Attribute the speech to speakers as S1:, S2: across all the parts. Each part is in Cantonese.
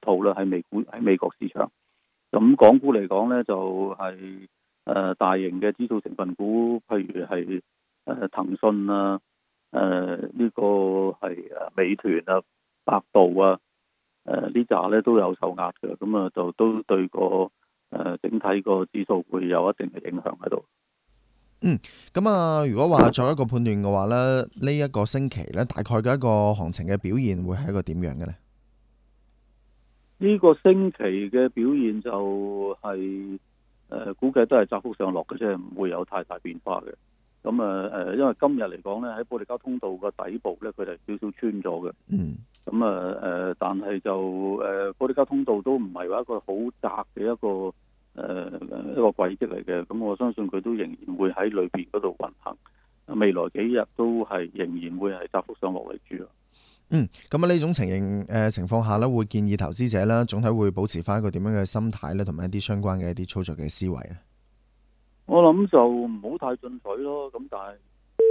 S1: 套啦，喺美國市場。咁港股嚟講呢，就係大型嘅指數成分股，譬如係騰訊啊，呢個係美團啊、百度啊，呢扎呢都有受壓嘅，咁啊就都對個整體個指數會有一定嘅影響喺度。
S2: 咁啊，如果話作一個判斷嘅話咧，呢一個星期咧，大概嘅一個行情嘅表現會係一個點樣嘅呢？
S1: 呢個星期嘅表現就係估計都係窄幅上落嘅啫，唔會有太大變化嘅。咁因為今日嚟講咧，喺保利加通道個底部咧，佢哋少少穿咗嘅。咁但係就保利加通道都唔係話一個好窄嘅一個軌跡嚟嘅。咁我相信佢都仍然會喺裏邊嗰度運行。未來幾日都係仍然會係窄幅上落為主。
S2: 咁啊呢種情況下咧，會建議投資者咧，總體會保持翻一個點樣嘅心態咧，同埋一啲相關嘅一啲操作嘅思維咧。
S1: 我諗就唔好太進取咯。咁但係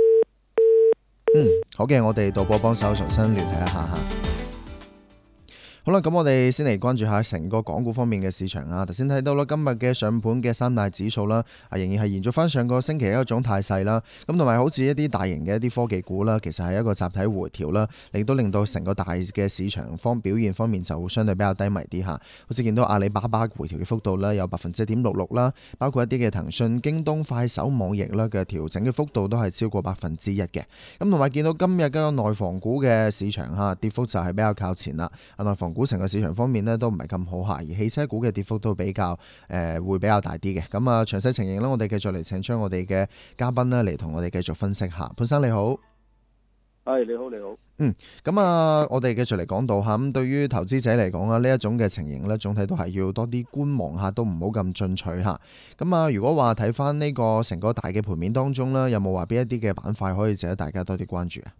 S2: 好嘅，我哋導播幫手重新聯繫一下吓。好啦，咁我哋先嚟關注下成個港股方面嘅市場啊。頭先睇到啦，今日嘅上盤嘅三大指數啦，仍然係延續翻上個星期一種態勢啦。咁同埋好似一啲大型嘅一啲科技股啦，其實係一個集體回調啦，亦都令到成個大嘅市場表現方面就相對比較低迷啲吓。好似見到阿里巴巴回調嘅幅度啦，有1.66%啦，包括一啲嘅騰訊、京東、快手、網易啦嘅調整嘅幅度都係超過1%嘅。咁同埋見到今日嘅內房股嘅市場吓，跌幅就係比較靠前啦。內房股成個市場方面咧都唔係咁好下，而汽車股嘅跌幅都比較會比較大啲嘅。咁啊，詳細情形呢，我哋繼續嚟請出我哋嘅嘉賓呢嚟同我哋繼續分析下。潘生你好。
S1: 係，你好你好。
S2: 咁啊，我哋繼續嚟講到吓，咁對於投資者嚟講啊，呢一種嘅情形呢，總體都係要多啲觀望下，都唔好咁進取吓。咁啊，如果話睇翻呢個成個大嘅盤面當中呢，有冇話邊一啲嘅板塊可以值得大家多啲關注啊？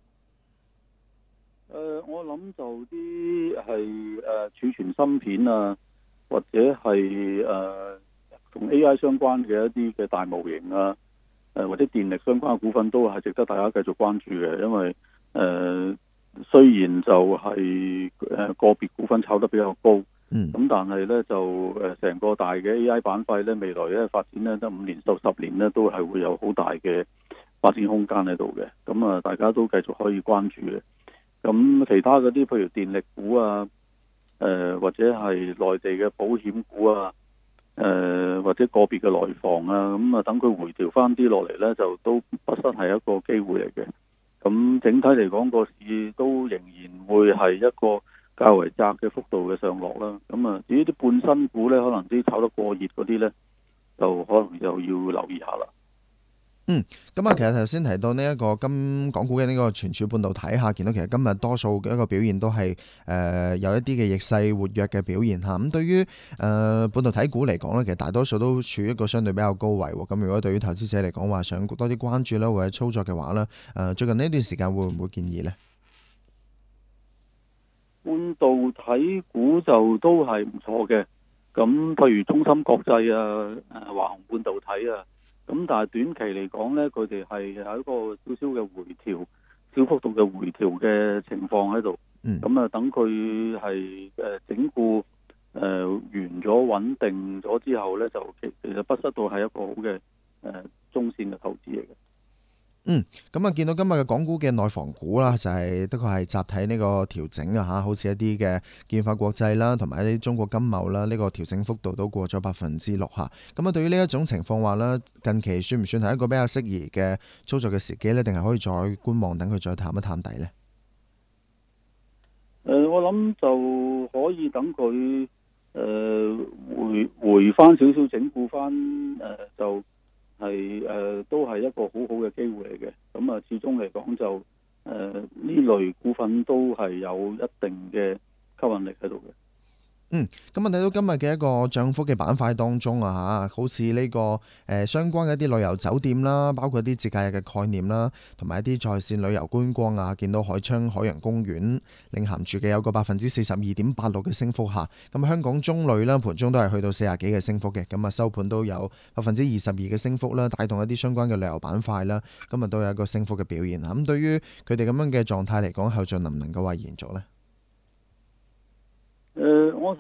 S1: 我諗就啲係儲存芯片啊，或者係同 AI 相關嘅一啲嘅大模型啊，或者電力相關嘅股份都係值得大家繼續關注嘅。因為雖然就係個別股份炒得比較高，咁但係呢，就成個大嘅 AI 板塊呢，未來嘅發展呢，得5年到10年呢，都係會有好大嘅發展空間喺度嘅。咁啊，大家都繼續可以關注嘅。咁其他嗰啲譬如電力股啊，或者係內地嘅保險股啊，或者個別嘅內房啊，咁啊等佢回調翻啲落嚟呢，就都不失係一個機會嚟嘅。咁整體嚟講，個市都仍然會係一個較為窄嘅幅度嘅上落啦。咁啊，至於啲半新股呢，可能啲炒得過熱嗰啲呢，就可能就要留意下啦。
S2: 咁啊，其實頭先提到呢一個港股嘅呢個存儲半導體下，見到其實今日多數嘅一個表現都係有一啲嘅逆勢活躍嘅表現嚇。咁對於半導體股嚟講咧，其實大多數都處於一個相對比較高位喎。咁如果對於投資者嚟講話想多啲關注啦，或者操作嘅話咧，最近呢段時間會唔會建議呢？
S1: 半導體股就都係唔錯嘅。咁譬如中芯國際啊、華虹半導體啊。咁但係短期嚟講呢，佢哋係有一個少少嘅回調，小幅度嘅回調嘅情況喺度。咁啊，等佢係整固完咗穩定咗之後呢，就其實不失到係一個好嘅中線嘅投資嚟嘅。
S2: 咁啊，見到今日嘅港股嘅內房股啦，就係的確係集體呢個調整啊吓，好似一啲嘅建發國際啦，同埋一啲中國金茂啦，呢個調整幅度都過咗6%吓。咁啊，對於呢一種情況話咧，近期算唔算係一個比較適宜嘅操作嘅時機呢？定係可以再觀望，等佢再探一探底呢？
S1: 我諗就可以等佢回翻少少，整固翻就。都係一個好好嘅機會嚟嘅。咁啊，始終嚟講就呢類股份都係有一定嘅吸引力喺度嘅。
S2: 咁啊，睇到今日嘅一個漲幅嘅板塊當中啊嚇，好似呢個相關嘅一啲旅遊酒店啦，包括一啲節假日嘅概念啦，同埋一啲在線旅遊觀光啊，見到海昌海洋公園領銜住嘅有個42.86%嘅升幅下，咁香港中旅啦盤中都係去到40幾嘅升幅嘅，咁啊收盤都有22%嘅升幅啦，帶動一啲相關嘅旅遊板塊啦，咁啊都有一個升幅嘅表現啊。咁對於佢哋咁樣嘅狀態嚟講，後續能唔能夠話延續呢？
S1: 我